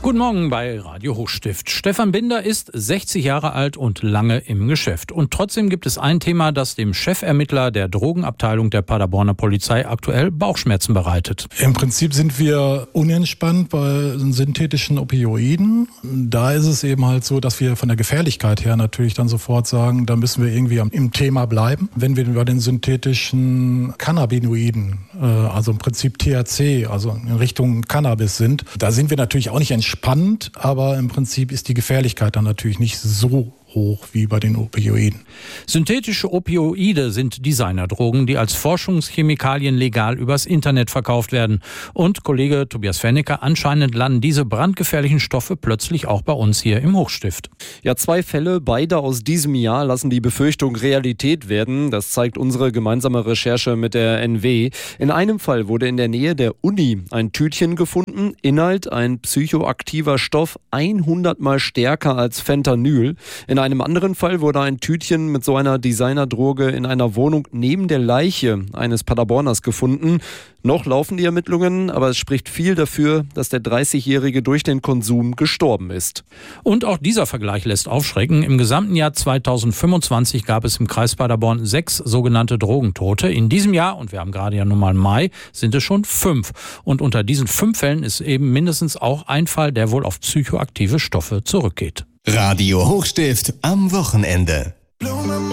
Guten Morgen bei Radio Hochstift. Stefan Binder ist 60 Jahre alt und lange im Geschäft. Und trotzdem gibt es ein Thema, das dem Chefermittler der Drogenabteilung der Paderborner Polizei aktuell Bauchschmerzen bereitet. Im Prinzip sind wir unentspannt bei synthetischen Opioiden. Da ist es eben halt so, dass wir von der Gefährlichkeit her natürlich dann sofort sagen, da müssen wir irgendwie im Thema bleiben. Wenn wir über den synthetischen Cannabinoiden, also im Prinzip THC, also in Richtung Cannabis sind, da sind wir natürlich auch nicht entspannt, aber im Prinzip ist die Gefährlichkeit dann natürlich nicht so hoch wie bei den Opioiden. Synthetische Opioide sind Designerdrogen, die als Forschungschemikalien legal übers Internet verkauft werden. Und Kollege Tobias Fernecker, anscheinend landen diese brandgefährlichen Stoffe plötzlich auch bei uns hier im Hochstift. Ja, 2 Fälle, beide aus diesem Jahr, lassen die Befürchtung Realität werden. Das zeigt unsere gemeinsame Recherche mit der NW. In einem Fall wurde in der Nähe der Uni ein Tütchen gefunden. Inhalt ein psychoaktiver Stoff, 100-mal stärker als Fentanyl. In einem anderen Fall wurde ein Tütchen mit so einer Designerdroge in einer Wohnung neben der Leiche eines Paderborners gefunden. Noch laufen die Ermittlungen, aber es spricht viel dafür, dass der 30-Jährige durch den Konsum gestorben ist. Und auch dieser Vergleich lässt aufschrecken. Im gesamten Jahr 2025 gab es im Kreis Paderborn 6 sogenannte Drogentote. In diesem Jahr, und wir haben gerade ja nun mal Mai, sind es schon 5. Und unter diesen 5 Fällen ist eben mindestens auch ein Fall, der wohl auf psychoaktive Stoffe zurückgeht. Radio Hochstift am Wochenende.